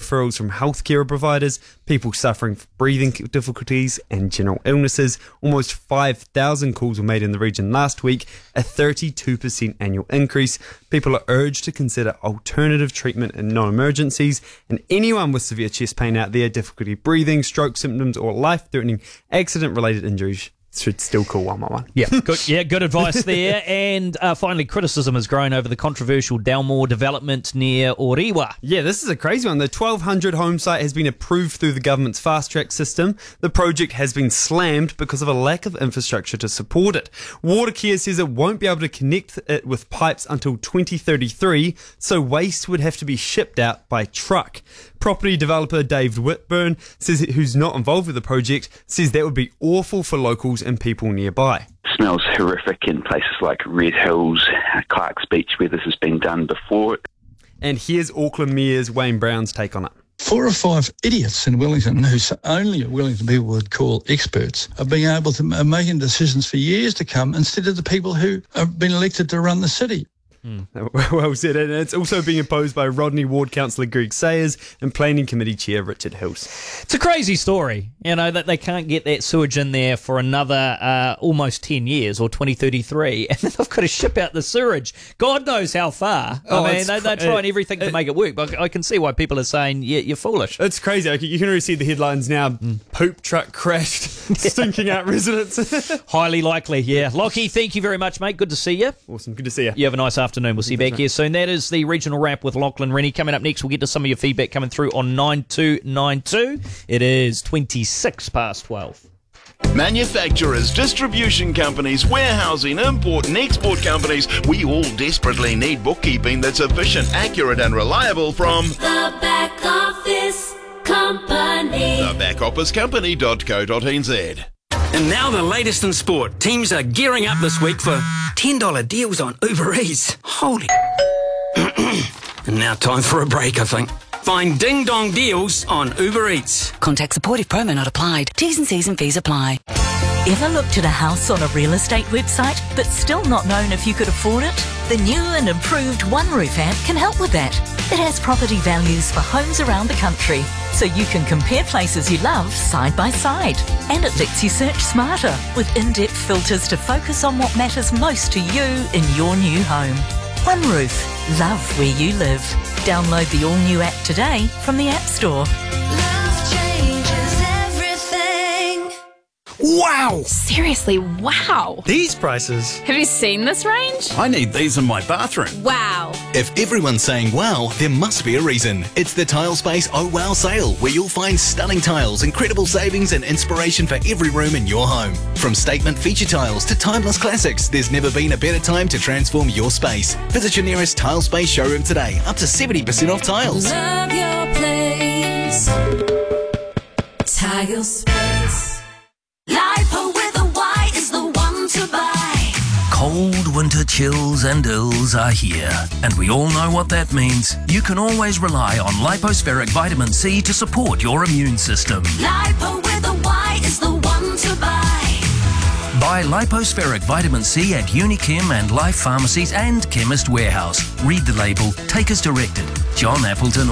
referrals from healthcare providers, people suffering from breathing difficulties and general illnesses. Almost 5,000 calls were made in the region last week, a 32% annual increase. People are urged to consider alternative treatment in non-emergencies, and anyone with severe chest pain out there, difficulty breathing, stroke symptoms or life-threatening accident-related injuries should still call 111. Good advice there. And finally, criticism has grown over the controversial Dalmore development near Orewa. Yeah, this is a crazy one. The 1,200 home site has been approved through the government's fast-track system. The project has been slammed because of a lack of infrastructure to support it. Watercare says it won't be able to connect it with pipes until 2033, so waste would have to be shipped out by truck. Property developer Dave Whitburn, who's not involved with the project, says that would be awful for locals and people nearby. Smells horrific in places like Red Hills, Clark's Beach, where this has been done before. And here's Auckland Mayor's Wayne Brown's take on it. 4 or 5 idiots in Wellington who only Wellington people would call experts are being able to making decisions for years to come instead of the people who have been elected to run the city. Well said, and it's also being opposed by Rodney Ward Councillor Greg Sayers and Planning Committee Chair Richard Hills. It's a crazy story, that they can't get that sewage in there for another almost 10 years or 2033, and then they've got to ship out the sewage. God knows how far. They're trying everything to make it work, but I can see why people are saying, you're foolish. It's crazy. You can already see the headlines now. Poop truck crashed, stinking out residents. Highly likely, yeah. Lockie, thank you very much, mate. Good to see you. Awesome. Good to see you. You have a nice afternoon. We'll see you back here soon. That is the regional wrap with Lachlan Rennie. Coming up next, we'll get to some of your feedback coming through on 9292. It is 26 past 12. Manufacturers, distribution companies, warehousing, import and export companies, we all desperately need bookkeeping that's efficient, accurate and reliable from The Back Office Company. thebackofficecompany.co.nz. And now the latest in sport. Teams are gearing up this week for $10 deals on Uber Eats. Holy. And now time for a break, I think. Find Ding Dong deals on Uber Eats. Contact support if promo not applied. T's and C's and fees apply. Ever looked at a house on a real estate website but still not known if you could afford it? The new and improved OneRoof app can help with that. It has property values for homes around the country, so you can compare places you love side by side. And it lets you search smarter with in-depth filters to focus on what matters most to you in your new home. OneRoof. Love where you live. Download the all-new app today from the App Store. Love changes everything. Wow! Seriously, wow. These prices. Have you seen this range? I need these in my bathroom. Wow. If everyone's saying wow, there must be a reason. It's the Tilespace Oh Wow sale, where you'll find stunning tiles, incredible savings and inspiration for every room in your home. From statement feature tiles to timeless classics, there's never been a better time to transform your space. Visit your nearest Tilespace showroom today, up to 70% off tiles. Love your place. Tilespace. Lipo with a Y is the one to buy. Cold winter chills and ills are here, and we all know what that means. You can always rely on Lipospheric Vitamin C to support your immune system. Lipo with a Y is the one to buy. Buy Lipospheric Vitamin C at Unichem and Life Pharmacies and Chemist Warehouse. Read the label, take as directed. John Appleton